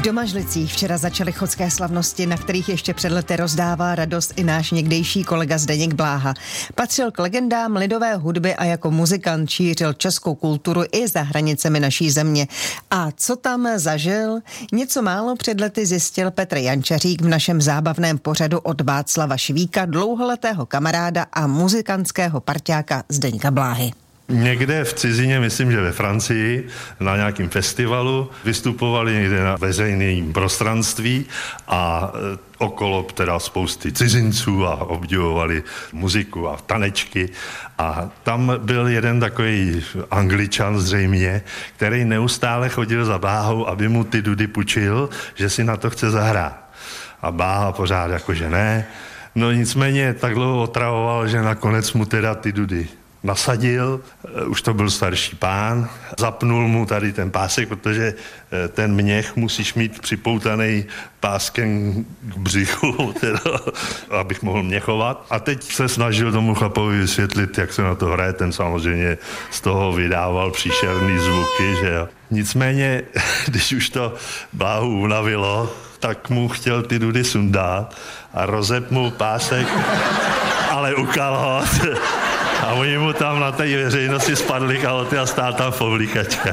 Domažlicích včera začaly chodské slavnosti, na kterých ještě před lety rozdává radost i náš někdejší kolega Zdeněk Bláha. Patřil k legendám lidové hudby a jako muzikant šířil českou kulturu i za hranicemi naší země. A co tam zažil? Něco málo před lety zjistil Petr Jančařík v našem zábavném pořadu od Václava Švíka, dlouholetého kamaráda a muzikantského parťáka Zdeňka Bláhy. Někde v cizině, myslím, že ve Francii, na nějakém festivalu, vystupovali někde na veřejném prostranství a okolo teda spousty cizinců a obdivovali muziku a tanečky. A tam byl jeden takový Angličan zřejmě, který neustále chodil za Bláhou, aby mu ty dudy půjčil, že si na to chce zahrát. A Bláha pořád jakože ne. No nicméně tak dlouho otravoval, že nakonec mu teda ty dudy nasadil, už to byl starší pán, zapnul mu tady ten pásek, protože ten měch musíš mít připoutaný páskem k břichu, teda, abych mohl měchovat. A teď se snažil tomu chlapovi vysvětlit, jak se na to hraje, ten samozřejmě z toho vydával příšerný zvuky, že jo. Nicméně, když už to Bláhu unavilo, tak mu chtěl ty dudy sundat a rozep mu pásek, ale u kalhot. A oni mu tam na té veřejnosti spadli kalhoty a stál tam v oblíkačkách.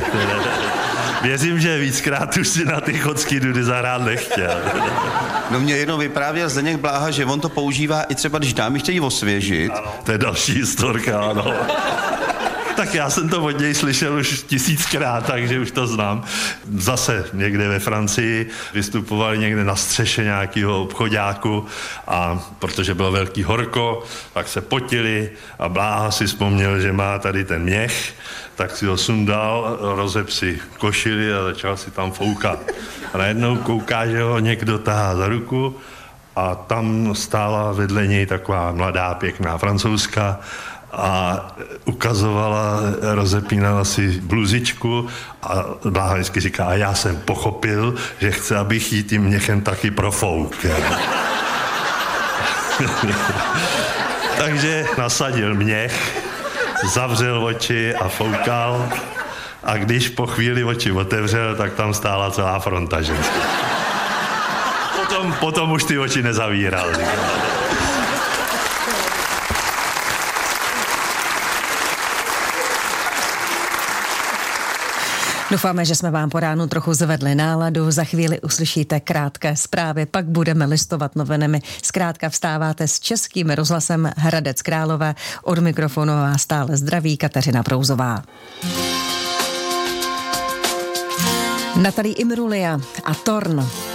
Věřím, že víckrát už si na ty chodský dudy zahrát nechtěl. No mě jednou vyprávěl Zdeněk Bláha, že on to používá i třeba, když dámy chtějí osvěžit. Ano, to je další historka, ano. Tak já jsem to od něj slyšel už 1000krát, takže už to znám. Zase někde ve Francii vystupovali někde na střeše nějakého obchoďáku a protože bylo velký horko, tak se potili a Bláha si vzpomněl, že má tady ten měch, tak si ho sundal, rozep si košili a začal si tam foukat. A najednou kouká, že ho někdo tahá za ruku a tam stála vedle něj taková mladá, pěkná Francouzka a ukazovala, rozepínala si bluzičku a Bláha vždycky říká, a já jsem pochopil, že chce, abych jí tím měchem taky profouk. Takže nasadil měch, zavřel oči a foukal a když po chvíli oči otevřel, tak tam stála celá fronta ženská. Potom už ty oči nezavíral. Doufáme, že jsme vám po ránu trochu zvedli náladu. Za chvíli uslyšíte krátké zprávy, pak budeme listovat novinami. Zkrátka vstáváte s Českým rozhlasem Hradec Králové. Od mikrofonu vás stále zdraví Kateřina Prouzová. Natalie Imbruglia a Torn.